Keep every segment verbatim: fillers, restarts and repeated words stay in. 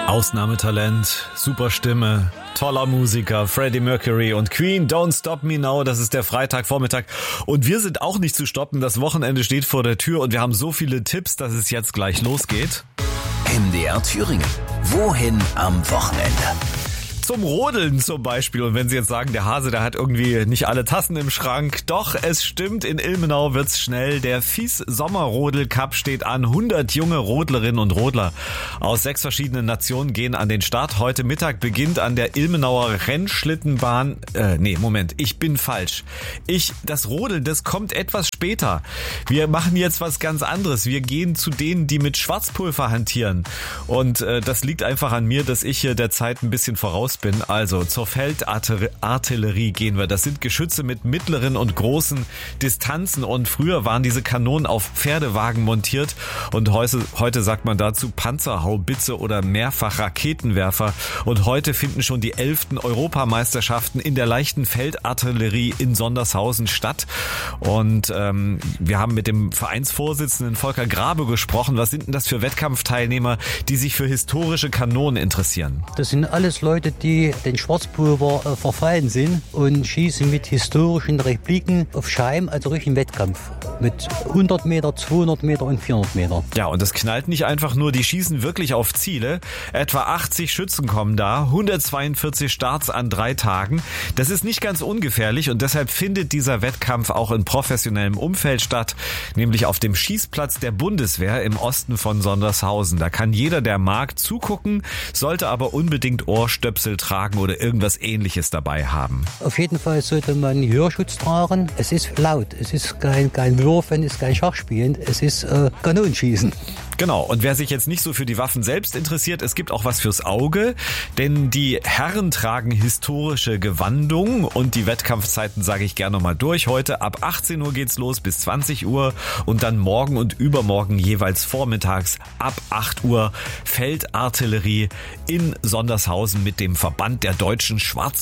Ausnahmetalent, super Stimme, toller Musiker, Freddie Mercury und Queen, Don't Stop Me Now, das ist der Freitagvormittag und wir sind auch nicht zu stoppen, das Wochenende steht vor der Tür und wir haben so viele Tipps, dass es jetzt gleich losgeht. M D R Thüringen, wohin am Wochenende? Zum Rodeln zum Beispiel. Und wenn Sie jetzt sagen, der Hase, der hat irgendwie nicht alle Tassen im Schrank. Doch, es stimmt, in Ilmenau wird's schnell. Der Fies Sommerrodel Cup steht an. hundert junge Rodlerinnen und Rodler aus sechs verschiedenen Nationen gehen an den Start. Heute Mittag beginnt an der Ilmenauer Rennschlittenbahn. Äh, nee, Moment, ich bin falsch. Ich, das Rodeln, das kommt etwas später. Wir machen jetzt was ganz anderes. Wir gehen zu denen, die mit Schwarzpulver hantieren. Und äh, das liegt einfach an mir, dass ich hier der Zeit ein bisschen voraus bin. Also zur Feldartillerie gehen wir. Das sind Geschütze mit mittleren und großen Distanzen und früher waren diese Kanonen auf Pferdewagen montiert und heute, heute sagt man dazu Panzerhaubitze oder Mehrfach-Raketenwerfer und heute finden schon die elften Europameisterschaften in der leichten Feldartillerie in Sondershausen statt und ähm, wir haben mit dem Vereinsvorsitzenden Volker Grabe gesprochen. Was sind denn das für Wettkampfteilnehmer, die sich für historische Kanonen interessieren? Das sind alles Leute, die den Schwarzpulver äh, verfallen sind und schießen mit historischen Repliken auf Scheiben, also richtig im Wettkampf. Mit hundert Meter, zweihundert Meter und vierhundert Meter. Ja, und das knallt nicht einfach nur, die schießen wirklich auf Ziele. Etwa achtzig Schützen kommen da, hundertzweiundvierzig Starts an drei Tagen. Das ist nicht ganz ungefährlich und deshalb findet dieser Wettkampf auch in professionellem Umfeld statt, nämlich auf dem Schießplatz der Bundeswehr im Osten von Sondershausen. Da kann jeder, der mag, zugucken, sollte aber unbedingt Ohrstöpsel tragen oder irgendwas Ähnliches dabei haben. Auf jeden Fall sollte man Hörschutz tragen. Es ist laut, es ist kein, kein Würfeln, es ist kein Schachspielen, es ist äh, Kanonenschießen. Genau, und wer sich jetzt nicht so für die Waffen selbst interessiert, es gibt auch was fürs Auge, denn die Herren tragen historische Gewandung und die Wettkampfzeiten sage ich gerne mal durch. Heute ab achtzehn Uhr geht's los bis zwanzig Uhr und dann morgen und übermorgen jeweils vormittags ab acht Uhr Feldartillerie in Sondershausen mit dem Verband der deutschen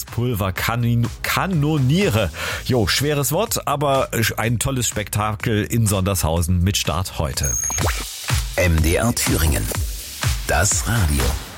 Schwarzpulverkanoniere. Jo, schweres Wort, aber ein tolles Spektakel in Sondershausen mit Start heute. M D R Thüringen. Das Radio.